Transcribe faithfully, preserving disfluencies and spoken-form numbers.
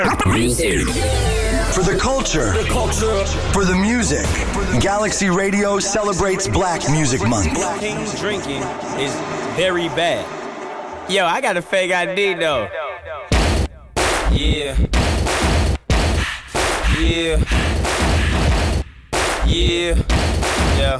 Music. For the culture. The culture. For the music. Galaxy Radio celebrates Black Music Month. King's drinking is very bad. Yo, I got a fake I D though. Yeah. Yeah. Yeah.